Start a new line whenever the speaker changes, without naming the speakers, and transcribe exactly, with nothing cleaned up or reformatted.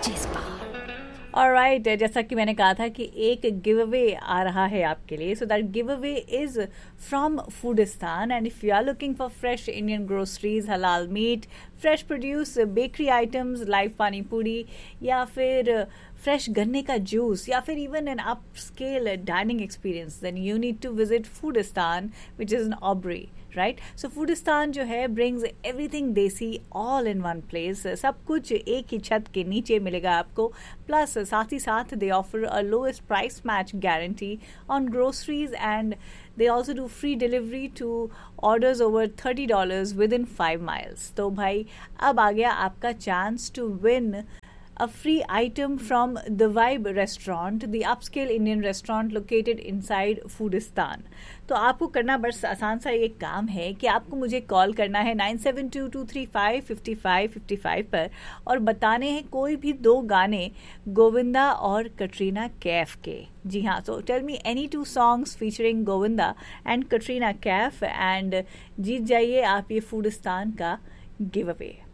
Alright, जैसा कि मैंने कहा था कि एक गिव अवे आ रहा है आपके लिए. So that give away is from फूडिस्तान, and if you are looking for fresh Indian groceries, हलाल meet, fresh produce, bakery items, live पानी पूरी, या फिर फ्रेश गन्ने का जूस, या फिर even an up scale dining experience, then you need to visit फूडिस्तान, which is in Aubree. Right, सो फूडिस्तान जो है ब्रिंग्स एवरीथिंग देसी ऑल इन वन प्लेस. सब कुछ एक ही छत के नीचे मिलेगा आपको. प्लस साथ ही साथ दे offer a lowest price match guarantee on groceries, and they also do free delivery to orders over thirty dollars within five miles. तो भाई अब आ गया आपका chance to win a free item from the Vibe restaurant, the upscale Indian restaurant located inside Foodistan. तो आपको करना बस आसान सा एक काम है कि आपको मुझे कॉल करना है nine seven to to three five fifty five fifty five पर, और बताने हैं कोई भी दो गाने गोविंदा और कटरीना कैफ के. जी हाँ, so tell me any two songs featuring Govinda and Katrina Kaif, and जीत जाइए आप ये फूडिस्तान का गिव अवे.